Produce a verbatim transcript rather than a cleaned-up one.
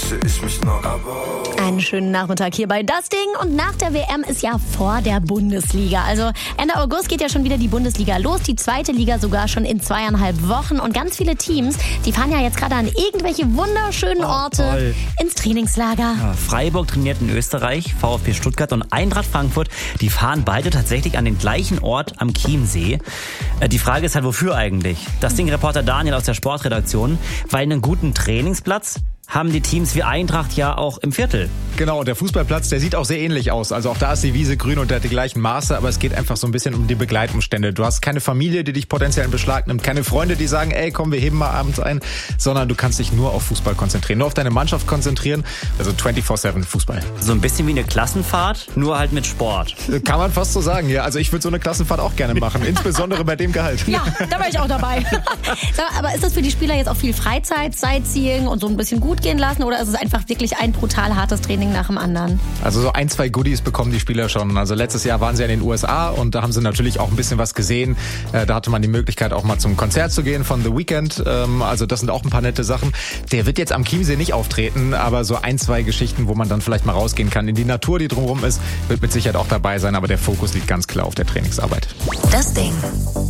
seh ich mich noch, aber... Einen schönen Nachmittag hier bei Das Ding. Und nach der W M ist ja vor der Bundesliga. Also Ende August geht ja schon wieder die Bundesliga los. Die zweite Liga sogar schon in zweieinhalb Wochen. Und ganz viele Teams, die fahren ja jetzt gerade an irgendwelche wunderschönen Orte toll. ins Trainingslager. Ja, Freiburg trainiert in Österreich, VfB Stuttgart und Eintracht Frankfurt, die fahren beide tatsächlich an den gleichen Ort am Chiemsee. Äh, die Frage ist halt, wofür eigentlich? Das Ding-Reporter Daniel aus der Sportredaktion, weil einen guten Trainingsplatz haben die Teams wie Eintracht ja auch im Viertel. Genau, und der Fußballplatz, der sieht auch sehr ähnlich aus. Also auch da ist die Wiese grün und der hat die gleichen Maße, aber es geht einfach so ein bisschen um die Begleitumstände. Du hast keine Familie, die dich potenziell in Beschlag nimmt, keine Freunde, die sagen, ey, komm, wir heben mal abends ein, sondern du kannst dich nur auf Fußball konzentrieren, nur auf deine Mannschaft konzentrieren, also vierundzwanzig sieben Fußball. So ein bisschen wie eine Klassenfahrt, nur halt mit Sport. Kann man fast so sagen, ja. Also ich würde so eine Klassenfahrt auch gerne machen, insbesondere bei dem Gehalt. Ja, da war ich auch dabei. Sag mal, aber ist das für die Spieler jetzt auch viel Freizeit, Sightseeing und so ein bisschen gut gehen lassen, oder ist es einfach wirklich ein brutal hartes Training nach dem anderen? Also so ein, zwei Goodies bekommen die Spieler schon. Also letztes Jahr waren sie ja in den U S A und da haben sie natürlich auch ein bisschen was gesehen. Da hatte man die Möglichkeit auch mal zum Konzert zu gehen von The Weeknd. Also das sind auch ein paar nette Sachen. Der wird jetzt am Chiemsee nicht auftreten, aber so ein, zwei Geschichten, wo man dann vielleicht mal rausgehen kann in die Natur, die drumherum ist, wird mit Sicherheit auch dabei sein. Aber der Fokus liegt ganz klar auf der Trainingsarbeit. Das Ding.